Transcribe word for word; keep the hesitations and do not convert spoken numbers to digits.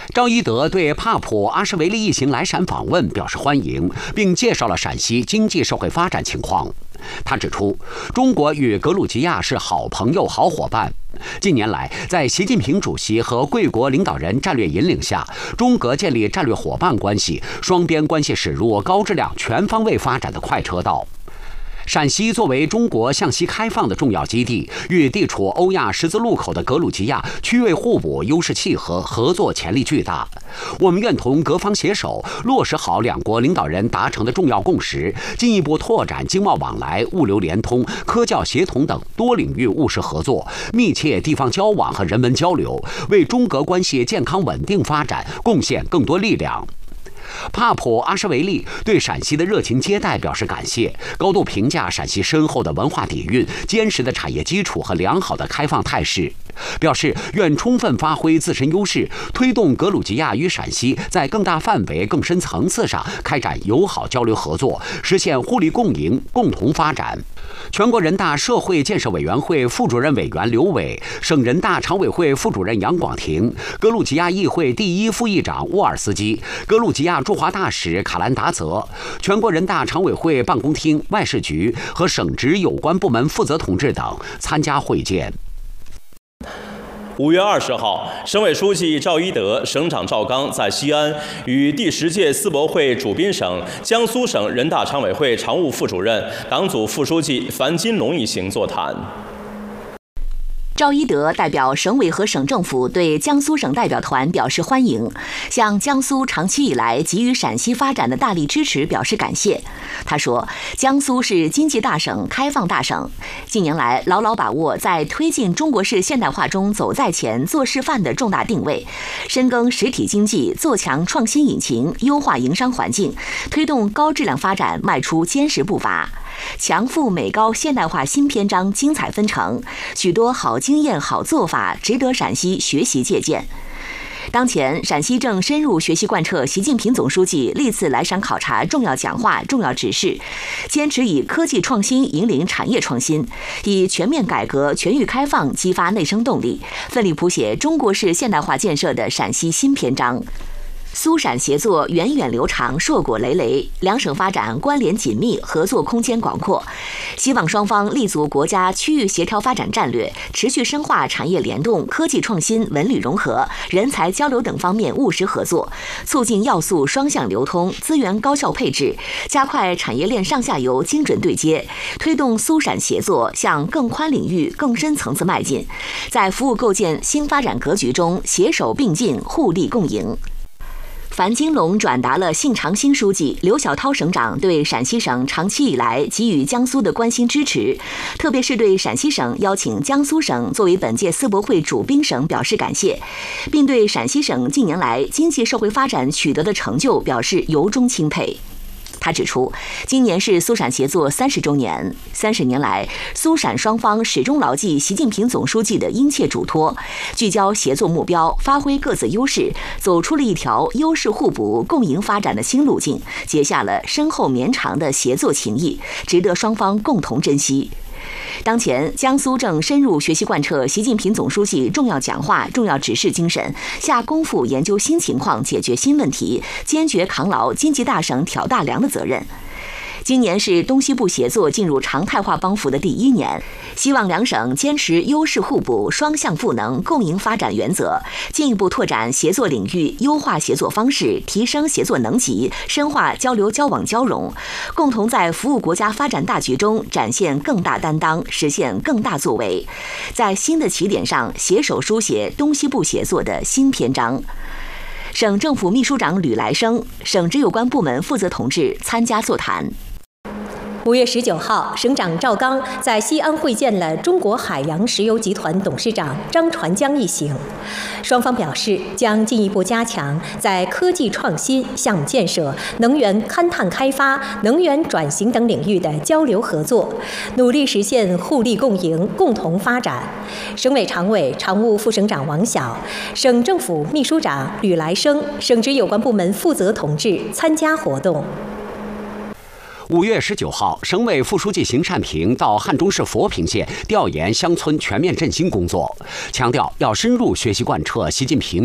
赵一德对帕普阿什维利一行来陕访问表示欢迎，并介绍了陕西经济社会发展情况。他指出，中国与格鲁吉亚是好朋友、好伙伴。近年来，在习近平主席和贵国领导人战略引领下，中格建立战略伙伴关系，双边关系驶入高质量、全方位发展的快车道。陕西作为中国向西开放的重要基地，与地处欧亚十字路口的格鲁吉亚区位互补、优势契合，合作潜力巨大。我们愿同各方携手，落实好两国领导人达成的重要共识，进一步拓展经贸往来、物流联通、科教协同等多领域务实合作，密切地方交往和人文交流，为中格关系健康稳定发展贡献更多力量。帕普阿什维利对陕西的热情接待表示感谢，高度评价陕西深厚的文化底蕴、坚实的产业基础和良好的开放态势，表示愿充分发挥自身优势，推动格鲁吉亚与陕西在更大范围、更深层次上开展友好交流合作，实现互利共赢、共同发展。全国人大社会建设委员会副主任委员刘伟、省人大常委会副主任杨广庭、格鲁吉亚议会第一副议长沃尔斯基、格鲁吉亚驻华大使卡兰达泽、全国人大常委会办公厅、外事局和省直有关部门负责同志等参加会见。 五月二十号，省委书记赵一德、省长赵刚在西安与第十届世博会主宾省江苏省人大常委会常务副主任、党组副书记樊金龙一行座谈。 赵一德代表省委和省政府对江苏省代表团表示欢迎，向江苏长期以来给予陕西发展的大力支持表示感谢。他说，江苏是经济大省、开放大省，近年来牢牢把握在推进中国式现代化中走在前、做示范的重大定位，深耕实体经济，做强创新引擎，优化营商环境，推动高质量发展迈出坚实步伐。强富美高现代化新篇章精彩纷呈，许多好经验、好做法值得陕西学习借鉴。当前，陕西正深入学习贯彻习近平总书记历次来陕考察重要讲话、重要指示，坚持以科技创新引领产业创新，以全面改革、全域开放激发内生动力，奋力谱写中国式现代化建设的陕西新篇章。苏陕协作源远流长、硕果累累，两省发展关联紧密，合作空间广阔。希望双方立足国家区域协调发展战略，持续深化产业联动、科技创新、文旅融合、人才交流等方面务实合作，促进要素双向流通、资源高效配置，加快产业链上下游精准对接，推动苏陕协作向更宽领域、更深层次迈进，在服务构建新发展格局中携手并进、互利共赢。樊金龙转达了信长新书记、刘晓涛省长对陕西省长期以来给予江苏的关心支持，特别是对陕西省邀请江苏省作为本届世博会主宾省表示感谢，并对陕西省近年来经济社会发展取得的成就表示由衷钦佩。他指出，今年是苏陕协作三十周年，三十年来，苏陕双方始终牢记习近平总书记的殷切嘱托，聚焦协作目标，发挥各自优势，走出了一条优势互补、共赢发展的新路径，结下了深厚绵长的协作情谊，值得双方共同珍惜。当前，江苏正深入学习贯彻习近平总书记重要讲话、重要指示精神，下功夫研究新情况、解决新问题，坚决扛牢经济大省挑大梁的责任。今年是东西部协作进入常态化帮扶的第一年，希望两省坚持优势互补、双向赋能、共赢发展原则，进一步拓展协作领域，优化协作方式，提升协作能级，深化交流交往交融，共同在服务国家发展大局中展现更大担当，实现更大作为，在新的起点上携手书写东西部协作的新篇章。省政府秘书长吕来生、省直有关部门负责同志参加座谈。 五月十九号，省长赵刚在西安会见了中国海洋石油集团董事长张传江一行，双方表示将进一步加强在科技创新、项目建设、能源勘探开发、能源转型等领域的交流合作，努力实现互利共赢、共同发展。省委常委、常务副省长王晓、省政府秘书长吕来生、省直有关部门负责同志参加活动。 五月十九号，省委副书记邢善平到汉中市佛坪县调研乡村全面振兴工作，强调要深入学习贯彻习近平